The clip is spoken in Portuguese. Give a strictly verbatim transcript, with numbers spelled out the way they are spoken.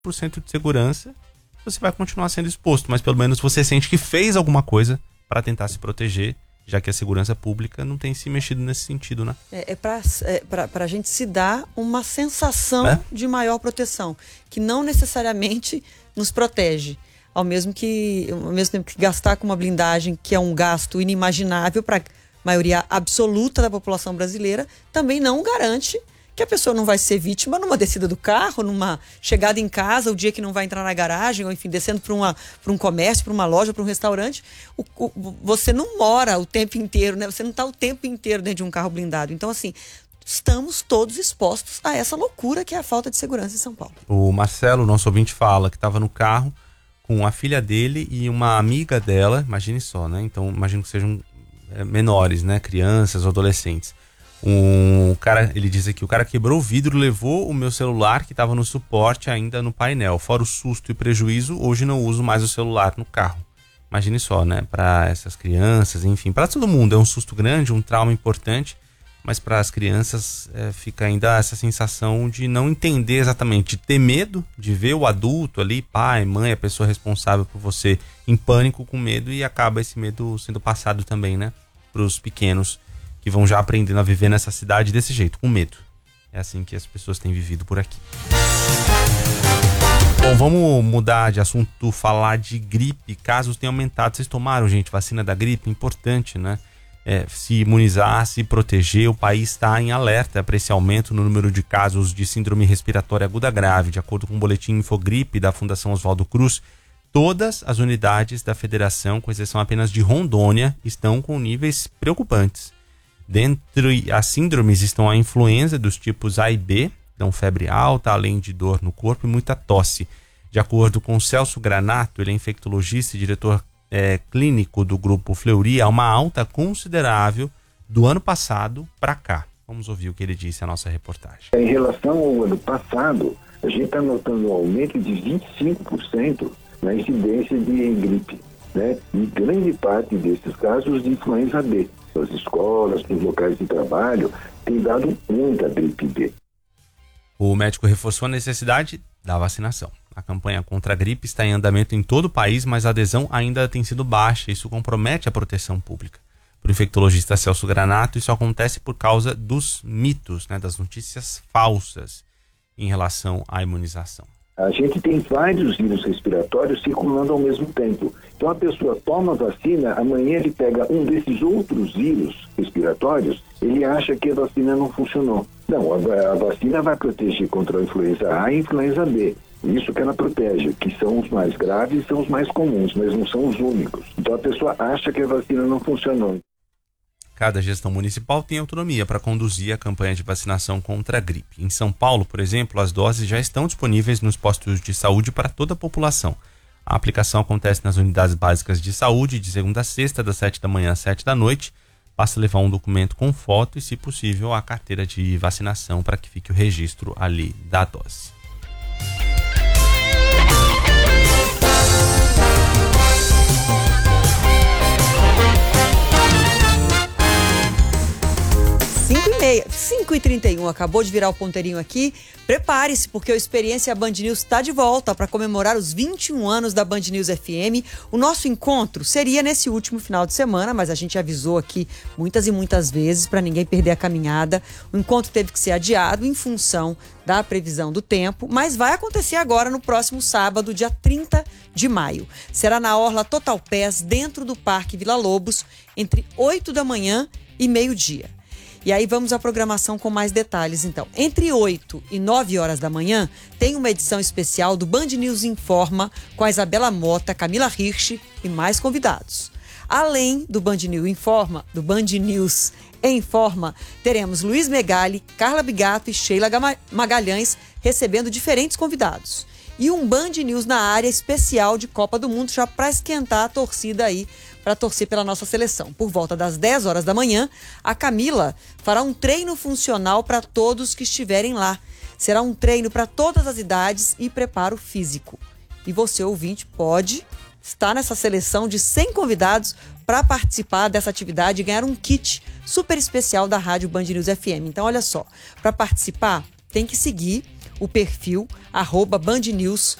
por cento de segurança, você vai continuar sendo exposto, mas pelo menos você sente que fez alguma coisa para tentar se proteger, já que a segurança pública não tem se mexido nesse sentido, né? É, é para é a gente se dar uma sensação é? de maior proteção, que não necessariamente nos protege. Ao mesmo, que, ao mesmo tempo que gastar com uma blindagem, que é um gasto inimaginável para a maioria absoluta da população brasileira, também não garante que a pessoa não vai ser vítima numa descida do carro, numa chegada em casa, o dia que não vai entrar na garagem, ou enfim, descendo para uma, para um comércio, para uma loja, para um restaurante. O, o, você não mora o tempo inteiro, né? Você não está o tempo inteiro dentro de um carro blindado. Então, assim, estamos todos expostos a essa loucura que é a falta de segurança em São Paulo. O Marcelo, nosso ouvinte, fala que estava no carro com a filha dele e uma amiga dela, imagine só, né? Então, imagino que sejam é, menores, né? Crianças ou adolescentes. Um cara, ele diz aqui, o cara quebrou o vidro, levou o meu celular que estava no suporte ainda no painel. Fora o susto e prejuízo, hoje não uso mais o celular no carro. Imagine só, né? Para essas crianças, enfim, para todo mundo é um susto grande, um trauma importante, mas para as crianças é, fica ainda essa sensação de não entender exatamente, de ter medo de ver o adulto ali, pai, mãe, a pessoa responsável por você em pânico, com medo, e acaba esse medo sendo passado também, né? Para os pequenos que vão já aprendendo a viver nessa cidade desse jeito, com medo. É assim que as pessoas têm vivido por aqui. Bom, vamos mudar de assunto, falar de gripe. Casos têm aumentado. Vocês tomaram, gente, vacina da gripe? Importante, né? É, se imunizar, se proteger. O país está em alerta para esse aumento no número de casos de síndrome respiratória aguda grave. De acordo com o boletim Infogripe da Fundação Oswaldo Cruz, todas as unidades da federação, com exceção apenas de Rondônia, estão com níveis preocupantes. Dentre as síndromes estão a influenza dos tipos A e B, então febre alta, além de dor no corpo e muita tosse. De acordo com Celso Granato, ele é infectologista e diretor é, clínico do grupo Fleury, há uma alta considerável do ano passado para cá. Vamos ouvir o que ele disse na nossa reportagem. Em relação ao ano passado, a gente está notando um aumento de vinte e cinco por cento na incidência de gripe, né? E grande parte desses casos de influenza B. As escolas, nos locais de trabalho, tem dado muita gripe B. O médico reforçou a necessidade da vacinação. A campanha contra a gripe está em andamento em todo o país, mas a adesão ainda tem sido baixa. Isso compromete a proteção pública. Para o infectologista Celso Granato, isso acontece por causa dos mitos, né, das notícias falsas em relação à imunização. A gente tem vários vírus respiratórios circulando ao mesmo tempo. Então a pessoa toma a vacina, amanhã ele pega um desses outros vírus respiratórios, ele acha que a vacina não funcionou. Não, a, a vacina vai proteger contra a influenza A e a influenza B. Isso que ela protege, que são os mais graves e são os mais comuns, mas não são os únicos. Então a pessoa acha que a vacina não funcionou. Cada gestão municipal tem autonomia para conduzir a campanha de vacinação contra a gripe. Em São Paulo, por exemplo, as doses já estão disponíveis nos postos de saúde para toda a população. A aplicação acontece nas unidades básicas de saúde de segunda a sexta, das sete da manhã às sete da noite. Basta levar um documento com foto e, se possível, a carteira de vacinação para que fique o registro ali da dose. cinco e trinta e um, acabou de virar o ponteirinho aqui. Prepare-se, porque o Experiência Band News está de volta para comemorar os vinte e um anos da Band News F M. O nosso encontro seria nesse último final de semana, mas a gente avisou aqui muitas e muitas vezes para ninguém perder a caminhada. O encontro teve que ser adiado em função da previsão do tempo, mas vai acontecer agora no próximo sábado, dia trinta de maio. Será na Orla Total Pass, dentro do Parque Vila Lobos, entre oito da manhã e meio-dia. E aí vamos à programação com mais detalhes, então. Entre oito e nove horas da manhã, tem uma edição especial do Band News Informa, com a Isabela Mota, Camila Hirsch e mais convidados. Além do Band News Informa, do Band News Informa, teremos Luiz Megali, Carla Bigato e Sheila Magalhães recebendo diferentes convidados. E um Band News na área especial de Copa do Mundo, já para esquentar a torcida aí, para torcer pela nossa seleção. Por volta das dez horas da manhã, a Camila fará um treino funcional para todos que estiverem lá. Será um treino para todas as idades e preparo físico. E você, ouvinte, pode estar nessa seleção de cem convidados para participar dessa atividade e ganhar um kit super especial da Rádio Band News F M. Então, olha só, para participar, tem que seguir o perfil arroba Band News